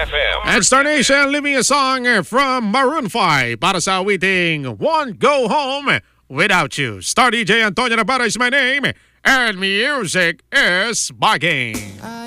FM. And Star Nation, leaving a song from Maroon 5 para sa awiting Won't Go Home Without You. Star DJ Antonio Navarro is my name, and music is bugging.